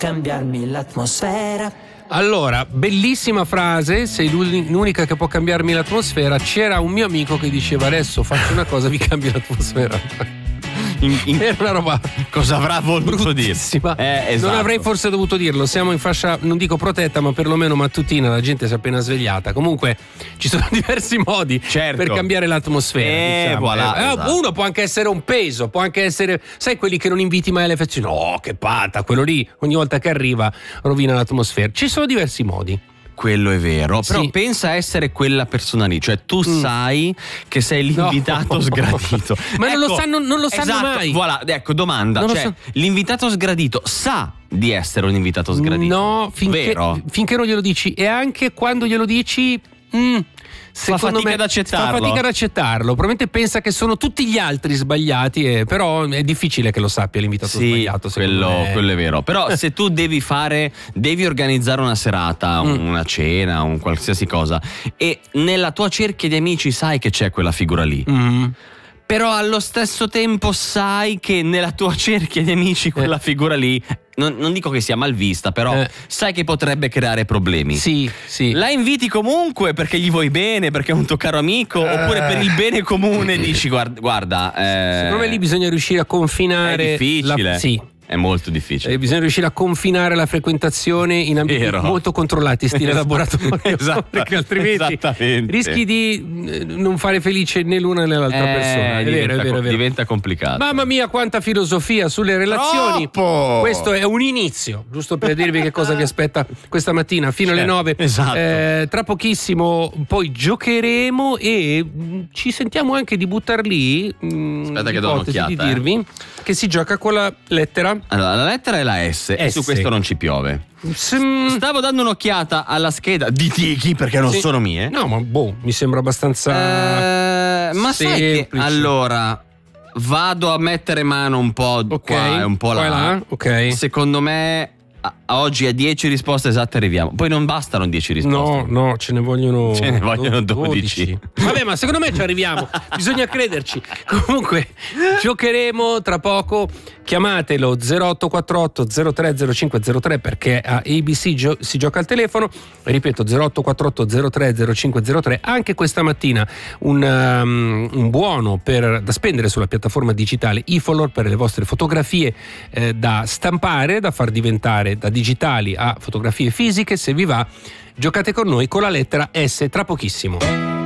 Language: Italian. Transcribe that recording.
cambiarmi l'atmosfera. Allora, bellissima frase, sei l'unica che può cambiarmi l'atmosfera. C'era un mio amico che diceva adesso faccio una cosa, vi cambio l'atmosfera. Era una roba. Cosa avrà voluto dire? Esatto. Non Non avrei forse dovuto dirlo. Siamo in fascia, non dico protetta, ma perlomeno mattutina. La gente si è appena svegliata. Comunque ci sono diversi modi per cambiare l'atmosfera. Diciamo. Voilà, esatto. Uno può anche essere un peso, può anche essere, sai, quelli che non inviti mai alle feste. No, che patta, quello lì ogni volta che arriva rovina l'atmosfera. Ci sono diversi modi. Quello è vero, però Sì. pensa a essere quella persona lì, cioè tu sai che sei l'invitato sgradito. Ma non lo sanno esatto, mai. Voilà, ecco, domanda, Non lo cioè sa- l'invitato sgradito sa di essere un invitato sgradito? No, Vero? finché non glielo dici. E anche quando glielo dici secondo fatica me ad accettarlo. fa fatica ad accettarlo. Probabilmente pensa che sono tutti gli altri sbagliati, però è difficile che lo sappia l'invitato Sì, sbagliato, secondo me. quello è vero. Però se tu devi organizzare una serata, una cena, un qualsiasi cosa, e nella tua cerchia di amici sai che c'è quella figura lì, però allo stesso tempo sai che nella tua cerchia di amici quella figura lì, non dico che sia mal vista, però sai che potrebbe creare problemi. Sì. La inviti comunque perché gli vuoi bene, perché è un tuo caro amico, oppure per il bene comune dici guarda, Secondo me lì bisogna riuscire a confinare. è difficile. Sì. È molto difficile. Bisogna riuscire a confinare la frequentazione in ambienti Vero. molto controllati, stile laboratorio, perché altrimenti Esattamente. rischi di non fare felice né l'una né l'altra persona. È vero. Diventa complicato. Mamma mia, quanta filosofia sulle relazioni. Troppo! Questo è un inizio, giusto per dirvi che cosa vi aspetta questa mattina fino alle 9. Esatto. Tra pochissimo poi giocheremo e ci sentiamo anche di buttar lì. Aspetta che do ipotesi un'occhiata, di dirvi che si gioca con la lettera. Allora, la lettera è la S, e su questo non ci piove. Stavo dando un'occhiata alla scheda di Tiki perché non sono mie. No, ma mi sembra abbastanza ma sai che semplice. allora vado a mettere mano un po' qua e un po' qua e là, ok. Secondo me oggi a 10 risposte esatte arriviamo. Poi non bastano 10 risposte. No, ce ne vogliono 12. Vabbè, ma secondo me ci arriviamo. Bisogna crederci. Comunque, giocheremo tra poco. Chiamatelo 0848 030503 perché a ABC si gioca al telefono. Ripeto, 0848 030503. Anche questa mattina un buono da spendere sulla piattaforma digitale eFolor per le vostre fotografie da stampare, da far diventare da digitali a fotografie fisiche. Se vi va, giocate con noi con la lettera S tra pochissimo.